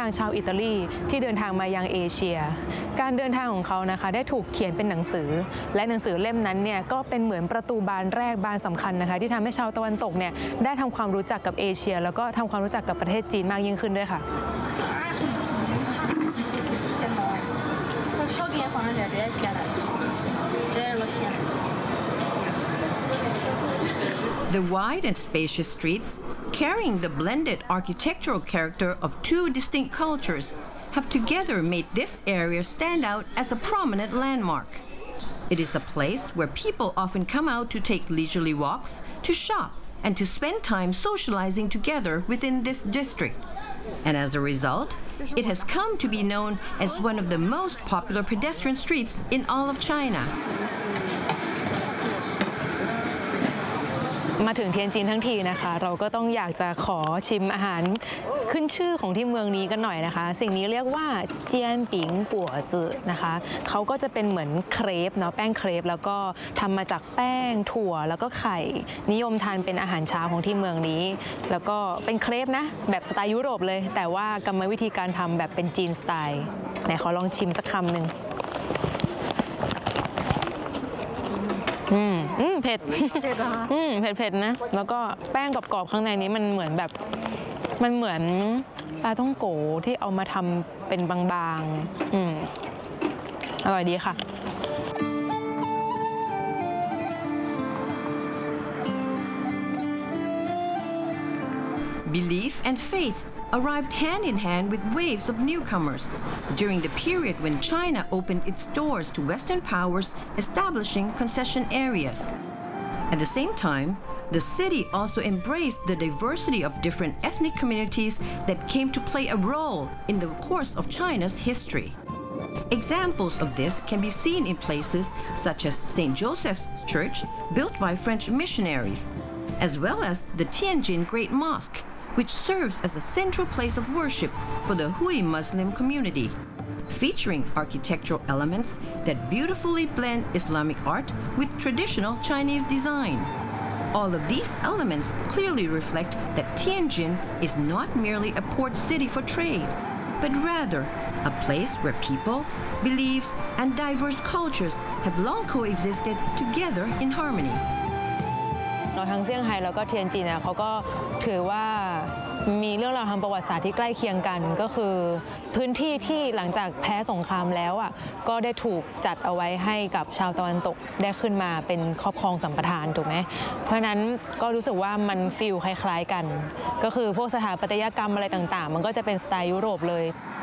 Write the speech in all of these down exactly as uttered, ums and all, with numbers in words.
างชาวอิตาลีที่เดินทางมายังเอเชียการเดินทางของเขานะคะได้ถูกเขียนเป็นหนังสือและหนังสือเล่มนั้นเนี่ยก็เป็นเหมือนประตูบานแรกบานสำคัญนะคะที่ทำให้ชาวตะวันตกเนี่ยได้ทำความรู้จักกับเอเชียแล้วก็ทำความรู้จักกับประเทศจีนมากยิ่งขึ้นด้วยค่ะ The wide and spacious streets, carrying the blended architectural character of two distinct cultures, have together made this area stand out as a prominent landmark. It is a place where people often come out to take leisurely walks, to shop, and to spend time socializing together within this district. And as a result, it has come to be known as one of the most popular pedestrian streets in all of China. มาถึงเทียนจินทั้งทีนะคะเราก็ต้องอยากจะขอชิมอาหารขึ้นชื่อของที่เมืองนี้กันหน่อยนะคะสิ่งนี้เรียกว่าเจียนปิงปัวจือนะคะเขาก็จะเป็นเหมือนเครปเนาะแป้งเครปแล้วก็ทำมาจากแป้งถั่วแล้วก็ไข่นิยมทานเป็นอาหารเช้าของที่เมืองนี้แล้วก็เป็นเครปนะแบบสไตล์ยุโรปเลยแต่ว่ากรรมวิธีการทำแบบเป็นจีนสไตล์ไหนขอลองชิมสักคำหนึ่งอืมอืมเผ็ดอืมเผ็ดเผ็ดนะแล้วก็แป้งกรอบๆข้างในนี้มันเหมือนแบบมันเหมือนปลาท่องโกที่เอามาทำเป็นบางๆอืมอร่อยดีค่ะ Belief and faith arrived hand in hand with waves of newcomers during the period when China opened its doors to Western powers establishing concession areas. At the same time, the city also embraced the diversity of different ethnic communities that came to play a role in the course of China's history. Examples of this can be seen in places such as Saint Joseph's Church, built by French missionaries, as well as the Tianjin Great Mosque, which serves as a central place of worship for the Hui Muslim community, featuring architectural elements that beautifully blend Islamic art with traditional Chinese design. All of these elements clearly reflect that Tianjin is not merely a port city for trade, but rather a place where people, beliefs, and diverse cultures have long coexisted together in harmony. ทั้งเซี่ยงไฮ้แล้วก็เทียนจินเนี่ยเขาก็ถือว่ามีเรื่องราวทางประวัติศาสตร์ที่ใกล้เคียงกันก็คือพื้นที่ที่หลังจากแพ้สงครามแล้วอ่ะก็ได้ถูกจัดเอาไว้ให้กับชาวตะวันตกได้ขึ้นมาเป็นครอบครองสัมปทานถูกไหมเพราะฉะนั้นก็รู้สึกว่ามันฟีลคล้ายๆกันก็คือพวกสถาปัตยกรรมอะไรต่างๆมันก็จะเป็นสไตล์ยุโรปเลย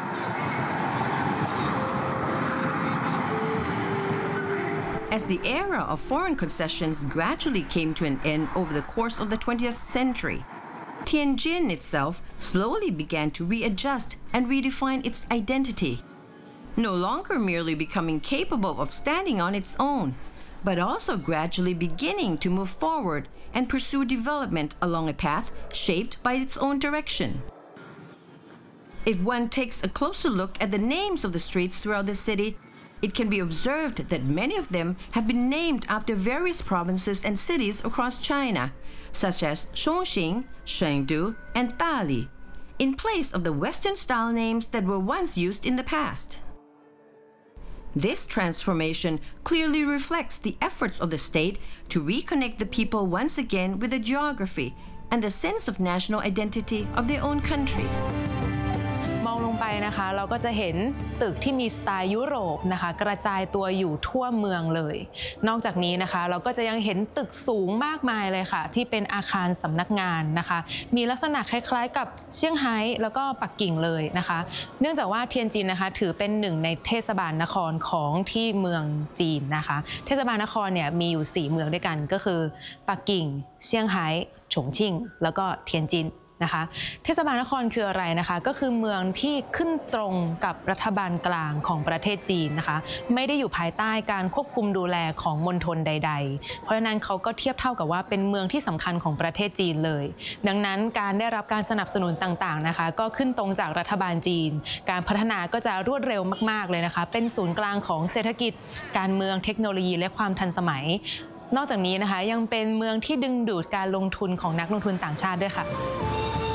As the era of foreign concessions gradually came to an end over the course of the twentieth century, Tianjin itself slowly began to readjust and redefine its identity, no longer merely becoming capable of standing on its own, but also gradually beginning to move forward and pursue development along a path shaped by its own direction. If one takes a closer look at the names of the streets throughout the city, it can be observed that many of them have been named after various provinces and cities across China, such as Chongqing, Chengdu, and Dali, in place of the Western-style names that were once used in the past. This transformation clearly reflects the efforts of the state to reconnect the people once again with the geography and the sense of national identity of their own country. มองลงไปนะคะเราก็จะเห็นตึกที่มีสไตล์ยุโรปนะคะกระจายตัวอยู่ทั่วเมืองเลยนอกจากนี้นะคะเราก็จะยังเห็นตึกสูงมากมายเลยค่ะที่เป็นอาคารสำนักงานนะคะมีลักษณะคล้ายๆกับเซี่ยงไฮ้แล้วก็ปักกิ่งเลยนะคะเนื่องจากว่าเทียนจินนะคะถือเป็นหนึ่งในเทศบาลนครของที่เมืองจีนนะคะเทศบาลนครเนี่ยมีอยู่สี่เมืองด้วยกันก็คือปักกิ่งเซี่ยงไฮ้ฉงชิ่งแล้วก็เทียนจินนะคะเทศบาลนครคืออะไรนะคะก็คือเมืองที่ขึ้นตรงกับรัฐบาลกลางของประเทศจีนนะคะไม่ได้อยู่ภายใต้การควบคุมดูแลของมณฑลใดๆเพราะฉะนั้นเขาก็เทียบเท่ากับว่าเป็นเมืองที่สำคัญของประเทศจีนเลยดังนั้นการได้รับการสนับสนุนต่างๆนะคะก็ขึ้นตรงจากรัฐบาลจีนการพัฒนาก็จะรวดเร็วมากๆเลยนะคะเป็นศูนย์กลางของเศรษฐกิจการเมืองเทคโนโลยีและความทันสมัยนอกจากนี้นะคะยังเป็นเมืองที่ดึงดูดการลงทุนของนักลงทุนต่างชาติด้วยค่ะ